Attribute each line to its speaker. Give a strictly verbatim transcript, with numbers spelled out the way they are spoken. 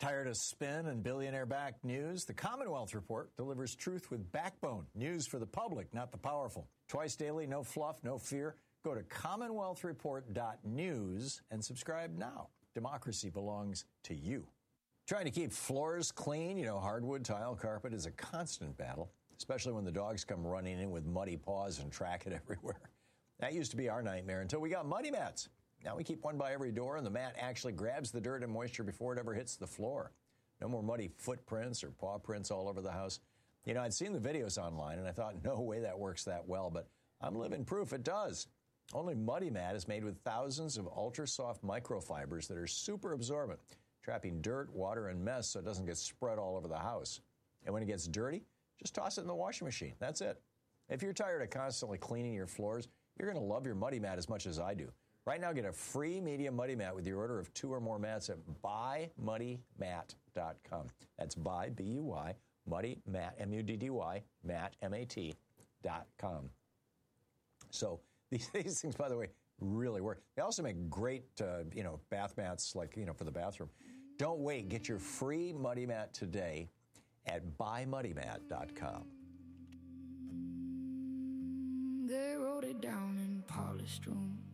Speaker 1: Tired of spin and billionaire-backed news? The Commonwealth Report delivers truth with backbone. News for the public, not the powerful. Twice daily, no fluff, no fear. Go to commonwealth report dot news and subscribe now. Democracy belongs to you. Trying to keep floors clean, you know, hardwood, tile, carpet is a constant battle, especially when the dogs come running in with muddy paws and track it everywhere. That used to be our nightmare until we got muddy mats. Now we keep one by every door, and the mat actually grabs the dirt and moisture before it ever hits the floor. No more muddy footprints or paw prints all over the house. You know, I'd seen the videos online, and I thought, no way that works that well, but I'm living proof it does. Only Muddy Mat is made with thousands of ultra-soft microfibers that are super absorbent, trapping dirt, water, and mess so it doesn't get spread all over the house. And when it gets dirty, just toss it in the washing machine. That's it. If you're tired of constantly cleaning your floors, you're going to love your Muddy Mat as much as I do. Right now, get a free medium Muddy Mat with your order of two or more mats at buy muddy mat dot com. That's buy, B U Y, Muddy Mat, M U D D Y, Mat, M A T, dot com. So these, these things, by the way, really work. They also make great, uh, you know, bath mats, like, you know, for the bathroom. Don't wait. Get your free Muddy Mat today at buy muddy mat dot com.
Speaker 2: They wrote it down in polished room.